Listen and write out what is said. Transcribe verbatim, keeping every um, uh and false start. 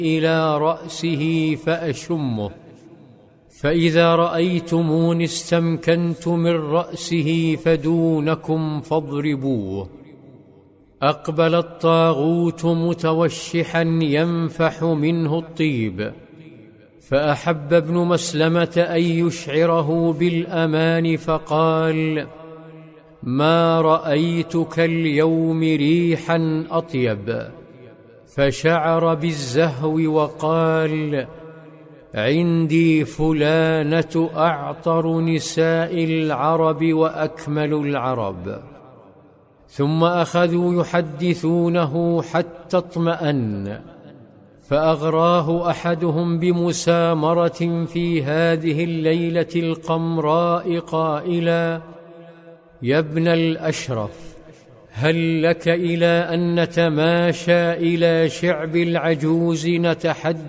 إلى رأسه فأشمه، فإذا رأيتموني استمكنت من رأسه فدونكم فاضربوه. أقبل الطاغوت متوشحا ينفح منه الطيب، فأحب ابن مسلمة أن يشعره بالأمان فقال: ما رأيتك اليوم ريحا أطيب، فشعر بالزهو وقال: عندي فلانة أعطر نساء العرب وأكمل العرب. ثم أخذوا يحدثونه حتى اطمأن، فأغراه أحدهم بمسامرة في هذه الليلة القمراء قائلا: يا ابن الأشرف، هل لك إلى أن نتماشى إلى شعب العجوز نتحدث